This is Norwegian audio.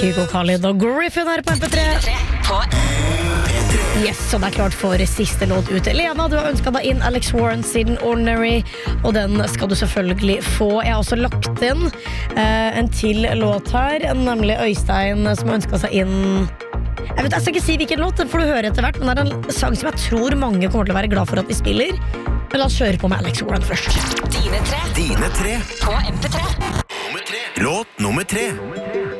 Kygo, Khalid og Griffin her på MP3 Yes, så det klart for siste låt ut Lena, du har ønsket deg inn Alex Warren sin Ordinary Og den skal du selvfølgelig få Jeg har også lagt inn en til låt her Nemlig Øystein som har ønsket seg inn Jeg skal ikke si hvilken låt, den får du høre etter hvert Men det en sang som jeg tror mange kommer til å være glad for at vi spiller Men la oss kjøre på med Alex Warren først Dine tre Dine tre på MP3 Låt nummer 3